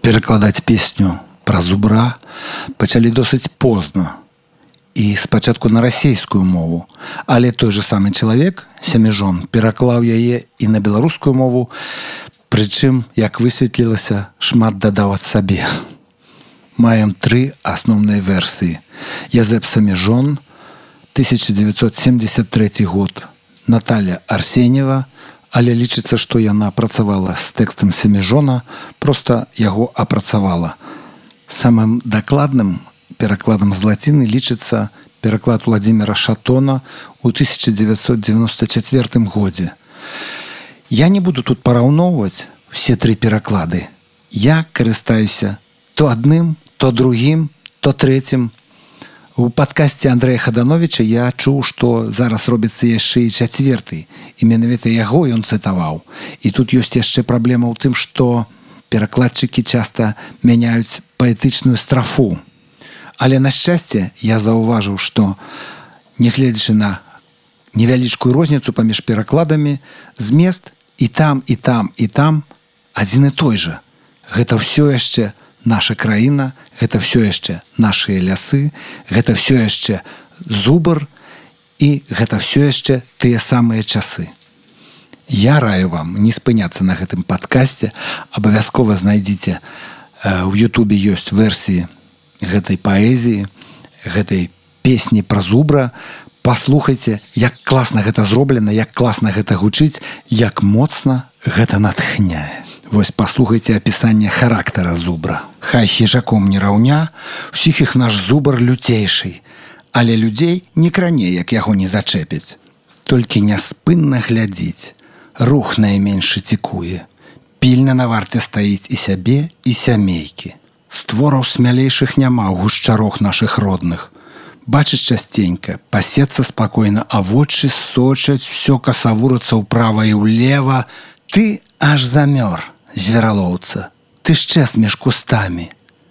перакладаць песню пра зубра пачалі досыць позна і спачатку на расейскую мову, але той же самы чалавек, Семежон, пераклаў яе і на беларускую мову, прычым, як высветлілася, шмат дадаў ад сабе. Маем 3 асноўныя версіі. Язэп Семежон, 1973 год, Наталья Арсеньева, але лічыцца, што яна працавала з тэкстам Семежона, проста яго апрацавала. Самым дакладным перакладам з лаціны лічыцца пераклад Владзіміра Шатона ў 1994 годзе. Я не буду тут параўноўваць усе 3 пераклады. Я карыстаюся то адным, то другім, то трэцім. У падкасці Андрэя Хадановича я чуў, што зараз робіцца яшчэ і 4, і менавіта яго ён цытаваў. І тут ёсць яшчэ праблема ў тым, што перакладчыкі часта мяняюць паэтычную страфу. Але, на шчасце, я заўважыў, што, нягледзячы на невялічкую розніцу паміж перакладамі, змест і там, і там, і там адзін і той жа. Гэта ўсё яшчэ наша краіна, гэта ўсё яшчэ нашыя лясы, гэта ўсё яшчэ зубр і гэта ўсё яшчэ тыя самыя часы. Я раю вам не спыняцца на гэтым падкасце. Абавязкова знайдзіце ў Ютубе ёсць версіі гэтай паэзіі, гэтай песні пра зубра. Паслухайце, як класна гэта зроблена, як класна гэта гучыць, як моцна гэта натхняе. Вось паслухайце апісанне характара зубра. Хай хіжаком не раўня, усіх іх наш зубр люцейший, але людзей не кране, як яго не зачэпіць. Толькі няспынна глядзіць, рух найменшы цікуе, пільна на варце стаіць і сябе, і сямейкі. Створаў смялейшых няма ў гушчарох нашых родных. Бачыць часценька, пасецца спакойна, а вочы сочаць, усё касавурацца ўправа і ўлева. Ты аж замёр, звералоўца, ты шчэс між кустамі.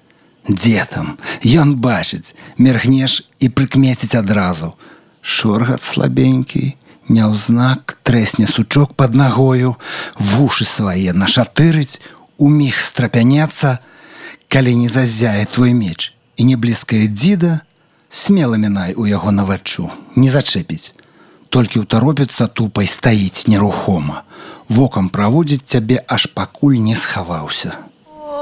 Дзе там? Ён бачыць, міргнеш і прыкмеціць адразу. Шоргат слабенькі, няўзнак трэсне сучок пад нагою, вушы свае нашатырыць, уміг страпянецца, калі не зазяе твой меч і не блізкая дзіда, смела мінай у яго наваччу, не зачэпіць. Толькі ўтаропіцца тупай стаіць нерухома, вокам праводзіць цябе, аж пакуль не схаваўся.